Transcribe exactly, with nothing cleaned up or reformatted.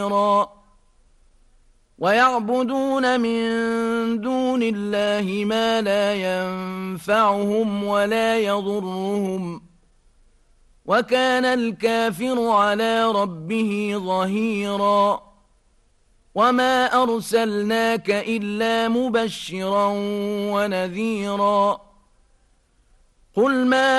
ويعبدون من دون الله ما لا ينفعهم ولا يضرهم وكان الكافر على ربه ظهيرا وما أرسلناك إلا مبشرا ونذيرا قل ما